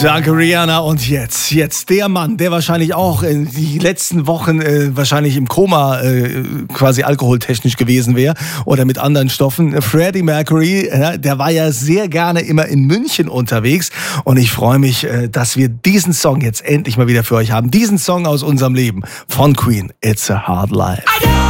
Danke, Rihanna. Und jetzt der Mann, der wahrscheinlich auch in die letzten Wochen wahrscheinlich im Koma quasi alkoholtechnisch gewesen wäre oder mit anderen Stoffen. Freddie Mercury, der war ja sehr gerne immer in München unterwegs. Und ich freue mich, dass wir diesen Song jetzt endlich mal wieder für euch haben. Diesen Song aus unserem Leben von Queen, It's a Hard Life.